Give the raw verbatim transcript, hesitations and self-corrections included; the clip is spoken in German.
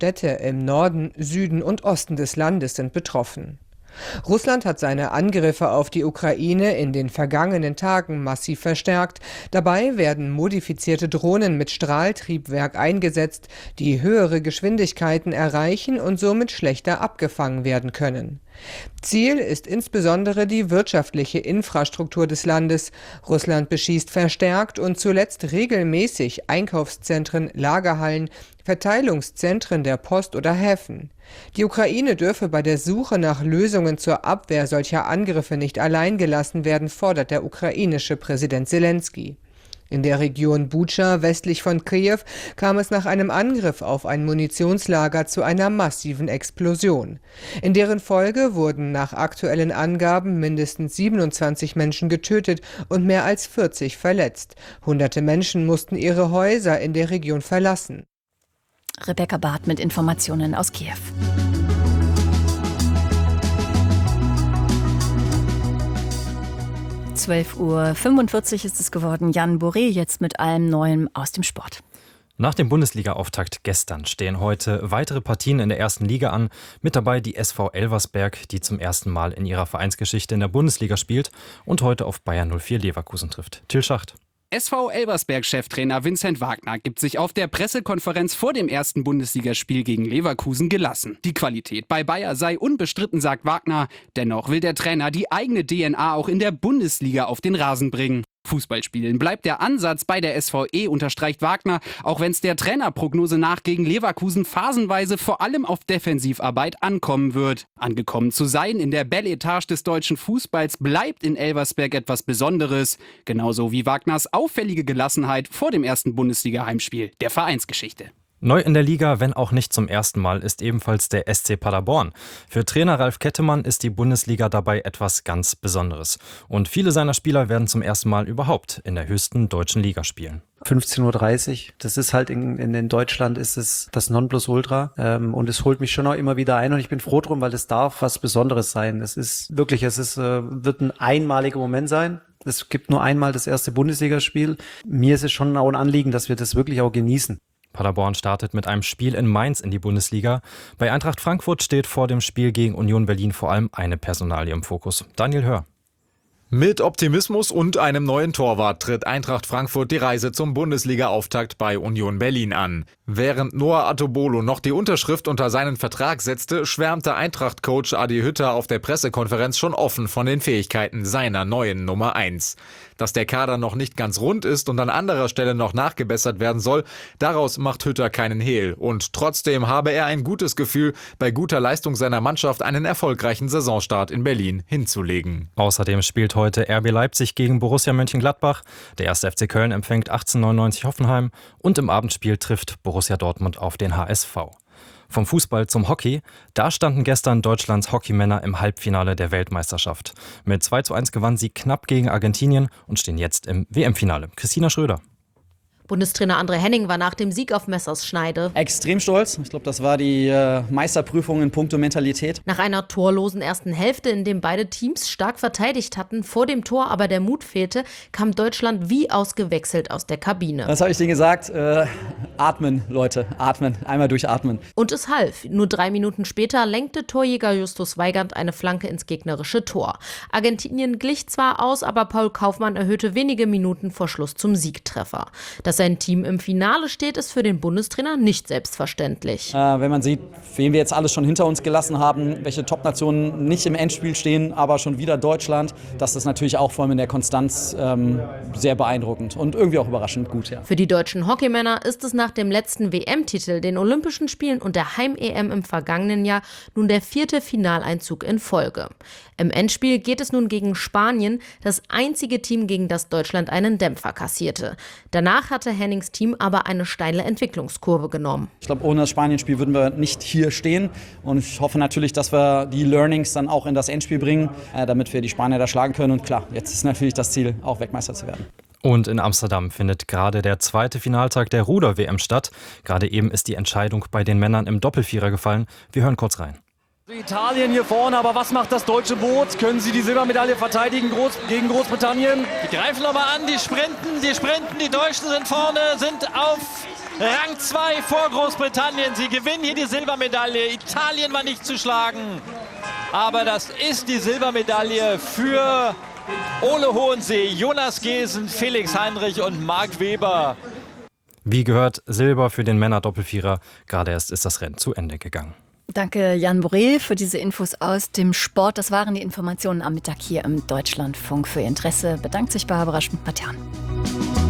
Städte im Norden, Süden und Osten des Landes sind betroffen. Russland hat seine Angriffe auf die Ukraine in den vergangenen Tagen massiv verstärkt. Dabei werden modifizierte Drohnen mit Strahltriebwerk eingesetzt, die höhere Geschwindigkeiten erreichen und somit schlechter abgefangen werden können. Ziel ist insbesondere die wirtschaftliche Infrastruktur des Landes. Russland beschießt verstärkt und zuletzt regelmäßig Einkaufszentren, Lagerhallen, Verteilungszentren der Post oder Häfen. Die Ukraine dürfe bei der Suche nach Lösungen zur Abwehr solcher Angriffe nicht allein gelassen werden, fordert der ukrainische Präsident Selenskyj. In der Region Butscha westlich von Kiew kam es nach einem Angriff auf ein Munitionslager zu einer massiven Explosion. In deren Folge wurden nach aktuellen Angaben mindestens siebenundzwanzig Menschen getötet und mehr als vierzig verletzt. Hunderte Menschen mussten ihre Häuser in der Region verlassen. Rebecca Barth mit Informationen aus Kiew. zwölf Uhr fünfundvierzig ist es geworden. Jan Boré jetzt mit allem Neuem aus dem Sport. Nach dem Bundesliga-Auftakt gestern stehen heute weitere Partien in der ersten Liga an. Mit dabei die S V Elversberg, die zum ersten Mal in ihrer Vereinsgeschichte in der Bundesliga spielt und heute auf Bayer null vier Leverkusen trifft. Till Schacht. S V Elversberg-Cheftrainer Vincent Wagner gibt sich auf der Pressekonferenz vor dem ersten Bundesligaspiel gegen Leverkusen gelassen. Die Qualität bei Bayer sei unbestritten, sagt Wagner. Dennoch will der Trainer die eigene D N A auch in der Bundesliga auf den Rasen bringen. Fußballspielen bleibt der Ansatz bei der S V E, unterstreicht Wagner, auch wenn es der Trainerprognose nach gegen Leverkusen phasenweise vor allem auf Defensivarbeit ankommen wird. Angekommen zu sein in der Bel-Etage des deutschen Fußballs bleibt in Elversberg etwas Besonderes. Genauso wie Wagners auffällige Gelassenheit vor dem ersten Bundesliga-Heimspiel der Vereinsgeschichte. Neu in der Liga, wenn auch nicht zum ersten Mal, ist ebenfalls der S C Paderborn. Für Trainer Ralf Kettemann ist die Bundesliga dabei etwas ganz Besonderes. Und viele seiner Spieler werden zum ersten Mal überhaupt in der höchsten deutschen Liga spielen. fünfzehn Uhr dreißig, das ist halt in, in, in Deutschland ist es das Nonplusultra ähm, und es holt mich schon auch immer wieder ein und ich bin froh drum, weil es darf was Besonderes sein. Es ist wirklich, es ist, äh, wird ein einmaliger Moment sein. Es gibt nur einmal das erste Bundesligaspiel. Mir ist es schon auch ein Anliegen, dass wir das wirklich auch genießen. Paderborn startet mit einem Spiel in Mainz in die Bundesliga. Bei Eintracht Frankfurt steht vor dem Spiel gegen Union Berlin vor allem eine Personalie im Fokus. Daniel Hör. Mit Optimismus und einem neuen Torwart tritt Eintracht Frankfurt die Reise zum Bundesliga-Auftakt bei Union Berlin an. Während Noah Atobolo noch die Unterschrift unter seinen Vertrag setzte, schwärmte Eintracht-Coach Adi Hütter auf der Pressekonferenz schon offen von den Fähigkeiten seiner neuen Nummer eins. Dass der Kader noch nicht ganz rund ist und an anderer Stelle noch nachgebessert werden soll, daraus macht Hütter keinen Hehl. Und trotzdem habe er ein gutes Gefühl, bei guter Leistung seiner Mannschaft einen erfolgreichen Saisonstart in Berlin hinzulegen. Außerdem spielt heute R B Leipzig gegen Borussia Mönchengladbach. Der erste F C Köln empfängt achtzehnhundertneunundneunzig Hoffenheim und im Abendspiel trifft Borussia Dortmund auf den H S V. Vom Fußball zum Hockey. Da standen gestern Deutschlands Hockeymänner im Halbfinale der Weltmeisterschaft. Mit zwei zu eins gewannen sie knapp gegen Argentinien und stehen jetzt im W M-Finale. Christina Schröder. Bundestrainer André Henning war nach dem Sieg auf Messerschneide extrem stolz. Ich glaube, das war die äh, Meisterprüfung in puncto Mentalität. Nach einer torlosen ersten Hälfte, in dem beide Teams stark verteidigt hatten, vor dem Tor aber der Mut fehlte, kam Deutschland wie ausgewechselt aus der Kabine. Was habe ich denen gesagt? Äh, atmen, Leute, atmen, einmal durchatmen. Und es half. Nur drei Minuten später lenkte Torjäger Justus Weigand eine Flanke ins gegnerische Tor. Argentinien glich zwar aus, aber Paul Kaufmann erhöhte wenige Minuten vor Schluss zum Siegtreffer. Dass sein Team im Finale steht, ist für den Bundestrainer nicht selbstverständlich. Äh, wenn man sieht, wen wir jetzt alles schon hinter uns gelassen haben, welche Top-Nationen nicht im Endspiel stehen, aber schon wieder Deutschland, das ist natürlich auch vor allem in der Konstanz ähm, sehr beeindruckend und irgendwie auch überraschend gut. Ja. Für die deutschen Hockeymänner ist es nach dem letzten W M-Titel, den Olympischen Spielen und der Heim-E M im vergangenen Jahr nun der vierte Finaleinzug in Folge. Im Endspiel geht es nun gegen Spanien, das einzige Team, gegen das Deutschland einen Dämpfer kassierte. Danach hatte Hennings Team aber eine steile Entwicklungskurve genommen. Ich glaube, ohne das Spanien-Spiel würden wir nicht hier stehen. Und ich hoffe natürlich, dass wir die Learnings dann auch in das Endspiel bringen, äh, damit wir die Spanier da schlagen können. Und klar, jetzt ist natürlich das Ziel, auch Weltmeister zu werden. Und in Amsterdam findet gerade der zweite Finaltag der Ruder-W M statt. Gerade eben ist die Entscheidung bei den Männern im Doppelvierer gefallen. Wir hören kurz rein. Italien hier vorne, aber was macht das deutsche Boot? Können sie die Silbermedaille verteidigen Groß, gegen Großbritannien? Die greifen nochmal an, die sprinten, die sprinten, die Deutschen sind vorne, sind auf Rang zwei vor Großbritannien. Sie gewinnen hier die Silbermedaille. Italien war nicht zu schlagen. Aber das ist die Silbermedaille für Ole Hohensee, Jonas Gesen, Felix Heinrich und Marc Weber. Wie gehört, Silber für den Männer-Doppelvierer. Gerade erst ist das Rennen zu Ende gegangen. Danke, Jan Boré, für diese Infos aus dem Sport. Das waren die Informationen am Mittag hier im Deutschlandfunk. Für Ihr Interesse bedankt sich Barbara Schmidt-Patjan.